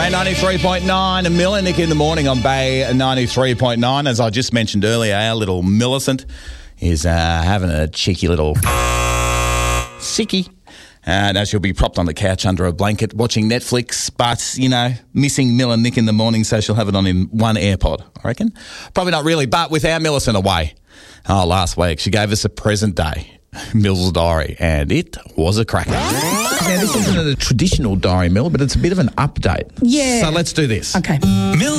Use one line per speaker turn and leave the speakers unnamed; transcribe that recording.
Bay 93.9, and Mill and Nick in the morning on Bay 93.9. As I just mentioned earlier, our little Millicent is having a cheeky little sickie. Now she'll be propped on the couch under a blanket watching Netflix, but, you know, missing Mill and Nick in the morning, so she'll have it on in one AirPod, I reckon. Probably not really, but with our Millicent away. Last week she gave us a present day, Mill's diary, and it was a cracker. Now, this isn't a traditional diary, Mill, but it's a bit of an update.
Yeah.
So let's do this.
Okay.
Mill